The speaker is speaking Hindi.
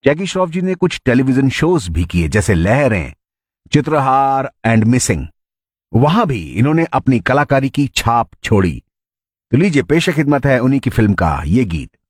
जैकी श्रॉफ जी ने कुछ टेलीविजन शोज भी किए जैसे लहरें, चित्रहार एंड मिसिंग। वहां भी इन्होंने अपनी कलाकारी की छाप छोड़ी। तो लीजिए पेश खिदमत है उन्हीं की फिल्म का ये गीत।